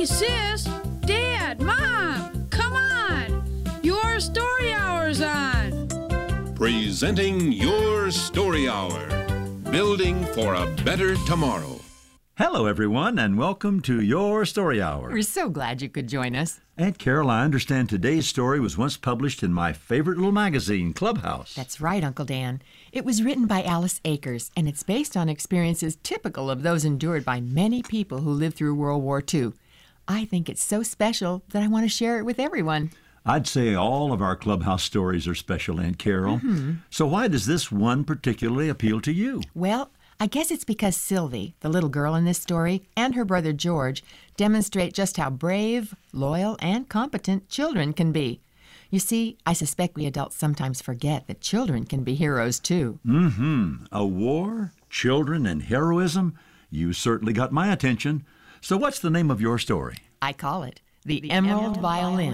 Hey, sis, Dad, Mom, come on. Your story hour's on. Presenting Your Story Hour. Building for a better tomorrow. Hello, everyone, and welcome to Your Story Hour. We're so glad you could join us. Aunt Carol, I understand today's story was once published in my favorite little magazine, Clubhouse. That's right, Uncle Dan. It was written by Alice Akers, and it's based on experiences typical of those endured by many people who lived through World War II. I think it's so special that I want to share it with everyone. I'd say all of our Clubhouse stories are special, Aunt Carol. Mm-hmm. So why does this one particularly appeal to you? Well, I guess it's because Sylvie, the little girl in this story, and her brother George demonstrate just how brave, loyal, and competent children can be. You see, I suspect we adults sometimes forget that children can be heroes too. Mm-hmm. A war, children, and heroism? You certainly got my attention. So what's the name of your story? I call it The Emerald Violin.